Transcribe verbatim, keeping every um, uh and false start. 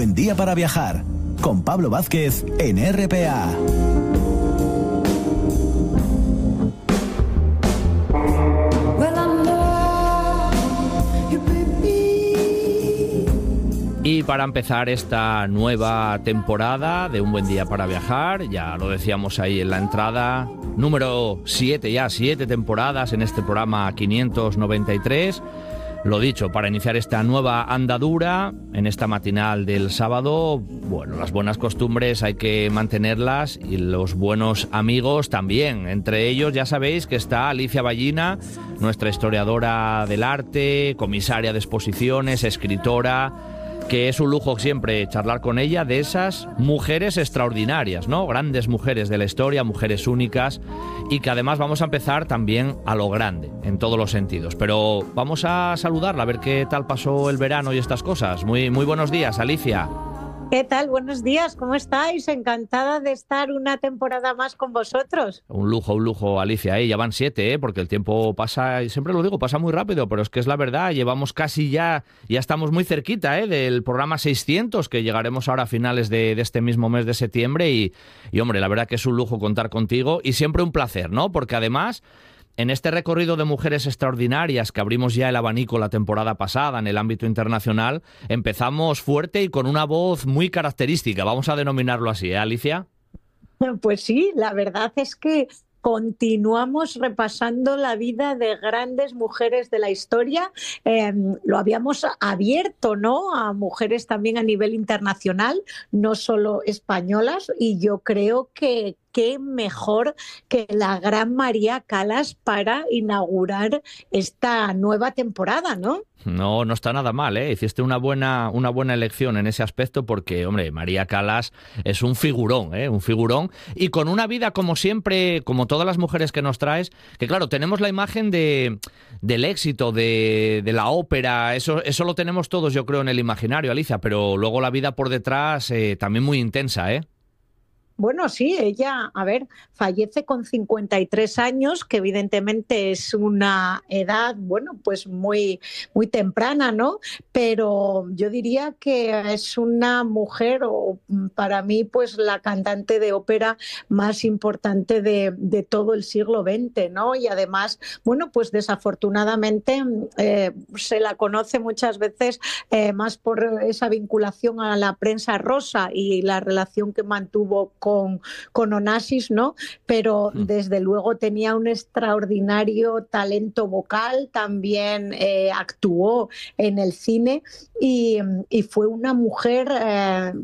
buen día para viajar, con Pablo Vázquez en R P A. Y para empezar esta nueva temporada de Un Buen Día para Viajar, ya lo decíamos ahí en la entrada, número siete ya, siete temporadas en este programa quinientos noventa y tres. Lo dicho, para iniciar esta nueva andadura, en esta matinal del sábado, bueno, las buenas costumbres hay que mantenerlas y los buenos amigos también. Entre ellos ya sabéis que está Alicia Ballina, nuestra historiadora del arte, comisaria de exposiciones, escritora, que es un lujo siempre charlar con ella de esas mujeres extraordinarias, ¿no? Grandes mujeres de la historia, mujeres únicas, y que además vamos a empezar también a lo grande, en todos los sentidos. Pero vamos a saludarla, a ver qué tal pasó el verano y estas cosas. Muy, muy buenos días, Alicia. ¿Qué tal? Buenos días, ¿cómo estáis? Encantada de estar una temporada más con vosotros. Un lujo, un lujo, Alicia, ¿eh? Ya van siete, ¿eh? Porque el tiempo pasa, y siempre lo digo, pasa muy rápido, pero es que es la verdad, llevamos casi ya, ya estamos muy cerquita, ¿eh? Del programa seiscientos, que llegaremos ahora a finales de, de este mismo mes de septiembre, y, y hombre, la verdad que es un lujo contar contigo, y siempre un placer, ¿no? Porque además, en este recorrido de mujeres extraordinarias que abrimos ya el abanico la temporada pasada en el ámbito internacional, empezamos fuerte y con una voz muy característica, vamos a denominarlo así, ¿eh, Alicia? Pues sí, la verdad es que continuamos repasando la vida de grandes mujeres de la historia. Eh, lo habíamos abierto, ¿no?, a mujeres también a nivel internacional, no solo españolas, y yo creo que qué mejor que la gran María Callas para inaugurar esta nueva temporada, ¿no? No, no está nada mal, ¿eh? Hiciste una buena, una buena elección en ese aspecto porque, hombre, María Callas es un figurón, ¿eh? Un figurón. Y con una vida, como siempre, como todas las mujeres que nos traes, que claro, tenemos la imagen de, del éxito, de, de la ópera, eso, eso lo tenemos todos, yo creo, en el imaginario, Alicia, pero luego la vida por detrás eh, también muy intensa, ¿eh? Bueno, sí, ella, a ver, fallece con cincuenta y tres años, que evidentemente es una edad, bueno, pues muy, muy temprana, ¿no? Pero yo diría que es una mujer, o para mí, pues la cantante de ópera más importante de, de todo el siglo veinte, ¿no? Y además, bueno, pues desafortunadamente eh, se la conoce muchas veces eh, más por esa vinculación a la prensa rosa y la relación que mantuvo con Con, con Onassis, ¿no? Pero desde luego tenía un extraordinario talento vocal, también eh, actuó en el cine y, y fue una mujer eh,